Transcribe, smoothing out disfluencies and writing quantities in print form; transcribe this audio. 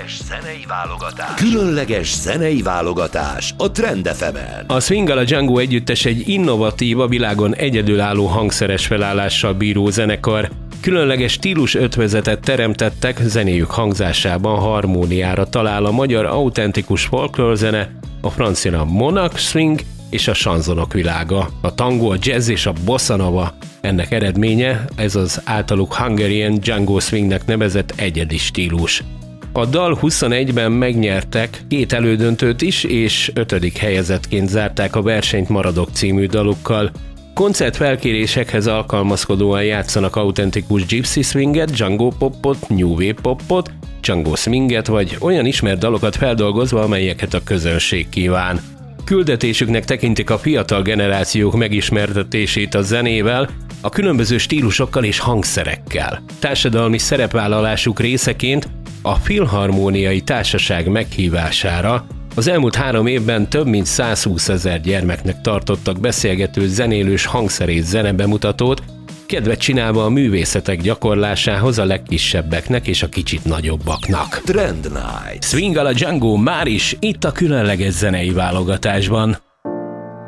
Különleges zenei válogatás a Trend FM-en. A Swinggel a Django együttes egy innovatív, a világon egyedülálló hangszeres felállással bíró zenekar. Különleges stílus ötvözetet teremtettek, zenéjük hangzásában harmóniára talál a magyar autentikus folklórzene, a francia monarch swing és a chanzonok világa. A tango, a jazz és a bossa nova ennek eredménye, ez az általuk Hungarian Django Swingnek nevezett egyedi stílus. A dal 21-ben megnyertek 2 elődöntőt is, és 5. helyezettként zárták a versenyt Maradok című dalukkal. Koncertfelkérésekhez alkalmazkodóan játszanak autentikus gypsy swinget, Django popot, new wave popot, Django swinget vagy olyan ismert dalokat feldolgozva, amelyeket a közönség kíván. Küldetésüknek tekintik a fiatal generációk megismertetését a zenével, a különböző stílusokkal és hangszerekkel. Társadalmi szerepvállalásuk részeként a Filharmóniai Társaság meghívására az elmúlt 3 évben több mint 120 000 gyermeknek tartottak beszélgető, zenélős hangszerész zenebemutatót, kedvet csinálva a művészetek gyakorlásához a legkisebbeknek és a kicsit nagyobbaknak. Trend Night. Swinggel a Django már is itt a különleges zenei válogatásban.